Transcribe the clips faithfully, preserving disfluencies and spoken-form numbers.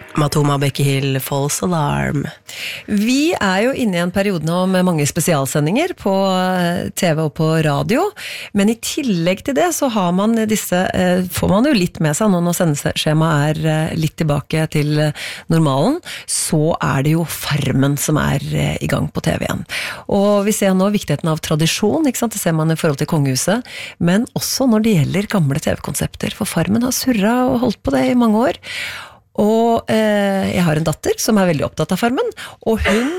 Matoma Beckehill, False Alarm. Vi er jo inne i en periode nå med mange spesialsendinger på T V og på radio, men i tillegg til det så har man disse, får man jo litt med seg nå når sendeskjemaet er litt tilbake til normalen, så er det jo Farmen som er i gang på T V igjen. Og vi ser nå viktigheten av tradisjon, ikke sant? Det ser man i forhold til kongehuset, men også når det gjelder gamle T V-konsepter, for Farmen har surret og holdt på det i mange år. Og eh, jeg har en datter som er veldig opptatt av Farmen, og hun...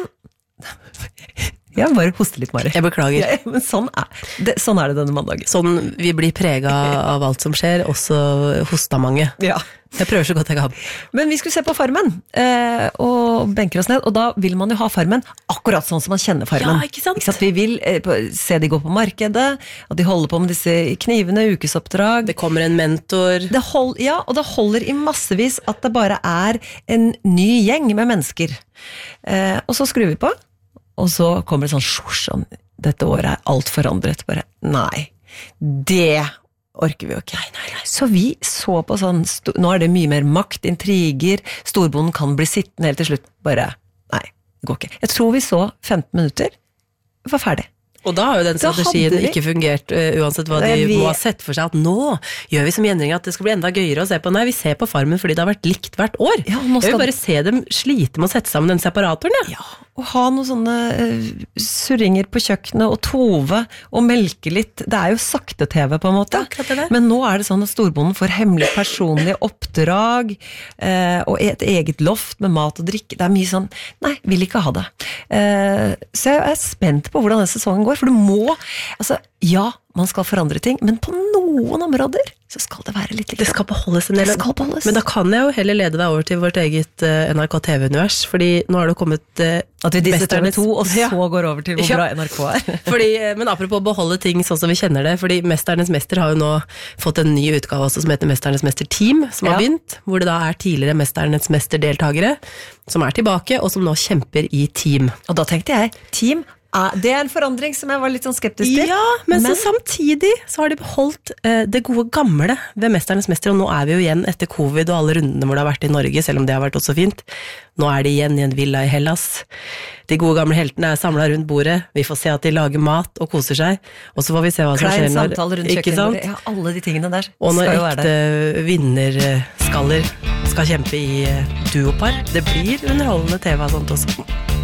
Jeg bare hoster litt, Mari. Jeg beklager. Ja, men sånn er, det, sånn er det denne mandagen. Sånn vi blir preget av alt som skjer, også hosta mange. Ja. Jeg prøver så godt jeg kan. Men vi skulle se på Farmen, eh, og benker oss ned, og da vil man jo ha Farmen akkurat sånn som man kjenner Farmen. Ja, ikke sant? Ikke sant? Vi vil eh, se de gå på markedet, at de holder på med disse knivene, ukesoppdrag. Det kommer en mentor. Det hold, ja, og det holder i massevis at det bare er en ny gjeng med mennesker. Eh, og så skrur vi på, og så kommer det sånn sjors, sånn, dette året er alt forandret. Bare, nei, det orker vi jo ikke. Nei, nei, nei. Så vi så på sånn, nå er det mye mer makt, intriger, storbonden kan bli sittende helt til slutt. Bare, nei, det går ikke. Jeg tror vi så femten minutter, var ferdig. Og da har jo den strategien ikke fungert, uh, uansett hva de må ha sett for seg, at nå gjør vi som endring at det skal bli enda gøyere å se på. Nei, vi ser på Farmen fordi det har vært likt hvert år. Ja, nå skal... Jeg vil bare se dem slite med å sette sammen den separatoren, ja. Ja, og ha noen sånne uh, surringer på kjøkkenet, og Tove, og melke litt. Det er jo sakte-T V på en måte. Det det. Men nå er det sånn at storbonden får hemmelig personlig oppdrag, uh, og et eget loft med mat og drikke. Det er mye sånn, nei, vil ikke ha det. Uh, så jeg er spent på hvordan denne sesongen går. For du må, altså, ja, man skal forandre ting, men på noen områder så skal det være litt... Det skal beholdes en del. Det skal beholdes. Men da kan jeg jo heller lede deg over til vårt eget uh, N R K T V-univers, fordi nå har det kommet uh, at vi disser Mesternes to, og så ja. går over til hvor bra N R K er. fordi, men apropos beholde ting sånn som vi kjenner det, fordi Mesternes Mester har jo nå fått en ny utgave også som heter Mesternes Mester Team, som ja. har begynt, hvor det da er tidligere Mesternes Mester-deltagere som er tilbake, og som nå kjemper i team. Og da tenkte jeg, team det er en forandring som jeg var litt sånn skeptisk til. Ja, men, men... så samtidig så har de beholdt eh, det gode gamle ved Mesternes Mester, og nå er vi jo igjen etter covid og alle rundene hvor det har vært i Norge, selv om det har vært også fint. Nå er de igjen i en villa i Hellas. De gode gamle heltene er samlet rundt bordet. Vi får se at de lager mat og koser seg, og så får vi se hva som Klein skjer når... samtale rundt kjøkkenbordet. Ja, alle de tingene der. Og når ekte vinnerskaller skal kjempe i duopar, det blir underholdende T V av sånt også.